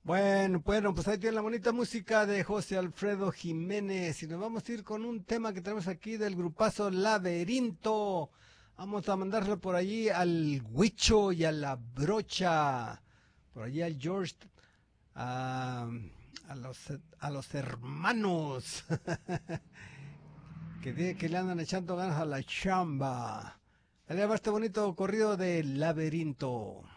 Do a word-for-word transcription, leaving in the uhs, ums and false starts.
Bueno, bueno, pues ahí tiene la bonita música de José Alfredo Jiménez y nos vamos a ir con un tema que tenemos aquí del grupazo Laberinto. Vamos a mandarlo por allí al Huicho y a la Brocha, por allí al George, a, a los, a los hermanos que, de- que le andan echando ganas a la chamba. Ahí va este bonito corrido de Laberinto.